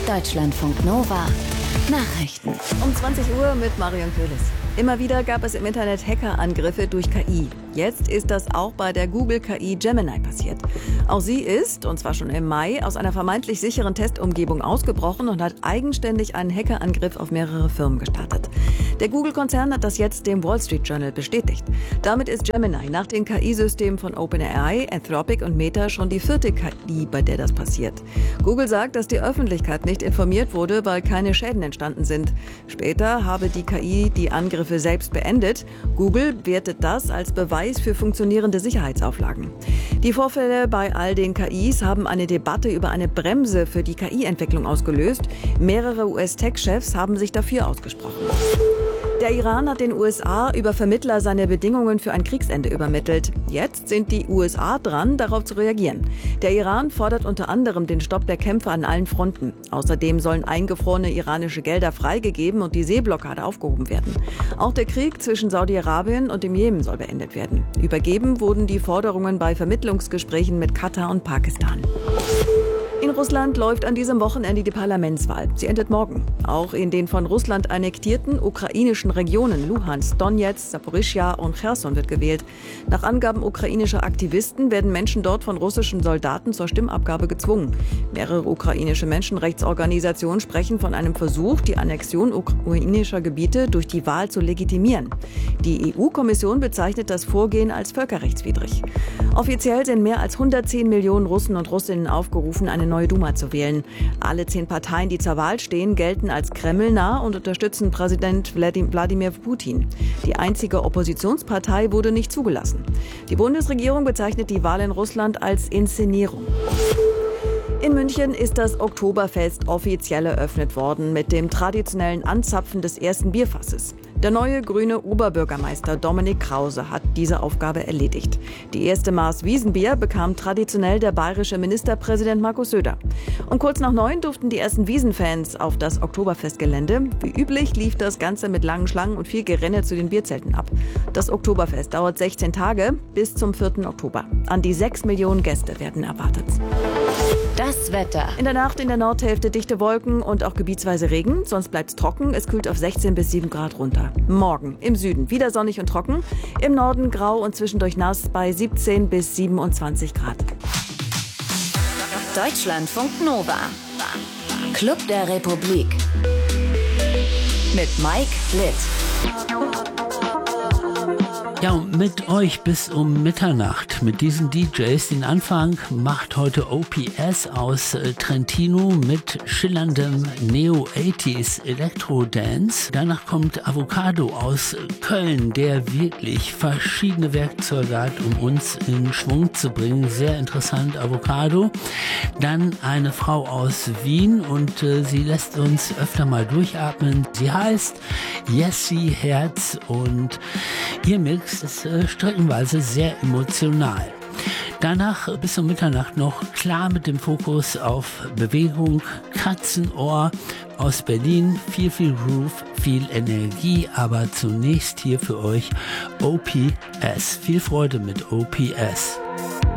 Deutschlandfunk Nova. Nachrichten. Um 20 Uhr mit Marion Köhlis. Immer wieder gab es im Internet Hackerangriffe durch KI. Jetzt ist das auch bei der Google-KI Gemini passiert. Auch sie ist, und zwar schon im Mai, aus einer vermeintlich sicheren Testumgebung ausgebrochen und hat eigenständig einen Hackerangriff auf mehrere Firmen gestartet. Der Google-Konzern hat das jetzt dem Wall Street Journal bestätigt. Damit ist Gemini nach den KI-Systemen von OpenAI, Anthropic und Meta schon die 4. KI, bei der das passiert. Google sagt, dass die Öffentlichkeit nicht informiert wurde, weil keine Schäden entstanden sind. Später habe die KI die Angriffe selbst beendet. Google wertet das als Beweis für funktionierende Sicherheitsauflagen. Die Vorfälle bei all den KIs haben eine Debatte über eine Bremse für die KI-Entwicklung ausgelöst. Mehrere US-Tech-Chefs haben sich dafür ausgesprochen. Der Iran hat den USA über Vermittler seine Bedingungen für ein Kriegsende übermittelt. Jetzt sind die USA dran, darauf zu reagieren. Der Iran fordert unter anderem den Stopp der Kämpfe an allen Fronten. Außerdem sollen eingefrorene iranische Gelder freigegeben und die Seeblockade aufgehoben werden. Auch der Krieg zwischen Saudi-Arabien und dem Jemen soll beendet werden. Übergeben wurden die Forderungen bei Vermittlungsgesprächen mit Katar und Pakistan. In Russland läuft an diesem Wochenende die Parlamentswahl. Sie endet morgen. Auch in den von Russland annektierten ukrainischen Regionen Luhansk, Donetsk, Saporischschja und Cherson wird gewählt. Nach Angaben ukrainischer Aktivisten werden Menschen dort von russischen Soldaten zur Stimmabgabe gezwungen. Mehrere ukrainische Menschenrechtsorganisationen sprechen von einem Versuch, die Annexion ukrainischer Gebiete durch die Wahl zu legitimieren. Die EU-Kommission bezeichnet das Vorgehen als völkerrechtswidrig. Offiziell sind mehr als 110 Millionen Russen und Russinnen aufgerufen, eine neue Duma zu wählen. Alle 10 Parteien, die zur Wahl stehen, gelten als kremlnah und unterstützen Präsident Wladimir Putin. Die einzige Oppositionspartei wurde nicht zugelassen. Die Bundesregierung bezeichnet die Wahl in Russland als Inszenierung. In München ist das Oktoberfest offiziell eröffnet worden mit dem traditionellen Anzapfen des ersten Bierfasses. Der neue grüne Oberbürgermeister Dominik Krause hat diese Aufgabe erledigt. Die erste Maß Wiesenbier bekam traditionell der bayerische Ministerpräsident Markus Söder. Um kurz nach 9 durften die ersten Wiesenfans auf das Oktoberfestgelände. Wie üblich lief das Ganze mit langen Schlangen und viel Gerenne zu den Bierzelten ab. Das Oktoberfest dauert 16 Tage bis zum 4. Oktober. An die 6 Millionen Gäste werden erwartet. Das Wetter. In der Nacht in der Nordhälfte dichte Wolken und auch gebietsweise Regen. Sonst bleibt es trocken. Es kühlt auf 16 bis 7 Grad runter. Morgen im Süden wieder sonnig und trocken. Im Norden grau und zwischendurch nass bei 17 bis 27 Grad. Deutschlandfunk Nova. Club der Republik. Mit Mike Litt. Ja, und mit euch bis um Mitternacht, mit diesen DJs. Den Anfang macht heute OPS aus Trentino mit schillerndem Neo-80s Elektro-Dance. Danach kommt Avocado aus Köln, der wirklich verschiedene Werkzeuge hat, um uns in Schwung zu bringen. Sehr interessant, Avocado. Dann eine Frau aus Wien und sie lässt uns öfter mal durchatmen. Sie heißt Jessie Herz und ihr Mix ist streckenweise sehr emotional. Danach bis um Mitternacht noch klar mit dem Fokus auf Bewegung, Katzenohr aus Berlin, viel Groove, viel Energie, aber zunächst hier für euch OPS. Viel Freude mit OPS.